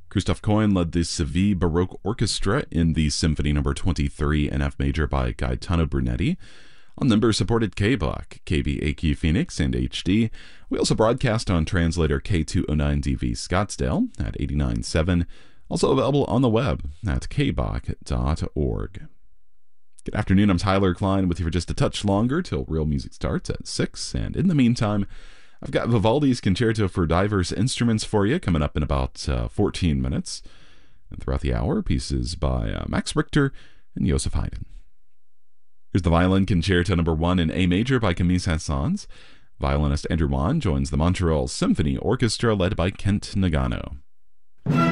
Christoph Koyn led the Seville Baroque Orchestra in the Symphony No. 23 in F major by Gaetano Brunetti. On Nimber supported K-Block, KVAQ Phoenix, and HD. We also broadcast on translator K209DV Scottsdale at 89.7, also available on the web at kbach.org. Good afternoon, I'm Tyler Klein with you for just a touch longer till real music starts at 6, and in the meantime, I've got Vivaldi's Concerto for Diverse Instruments for you coming up in about 14 minutes. And throughout the hour, pieces by Max Richter and Joseph Haydn. Here's the Violin Concerto No. 1 in A major by Camille Saint-Saëns. Violinist Andrew Wan joins the Montreal Symphony Orchestra led by Kent Nagano.